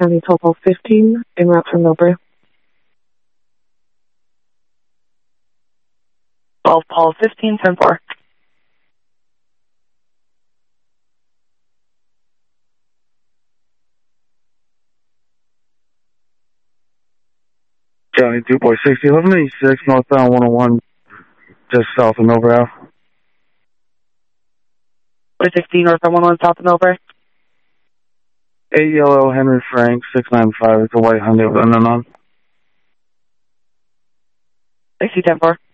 County Topo 15, en route from Millbrae. 12 Paul 15, 10-4. County 2 Boy 60, 1186, northbound 101, just south of Millbrae. 16 northbound 101, south of Millbrae. 8 Yellow Henry Frank 695, it's a white Hyundai with an on. 60, 10-4.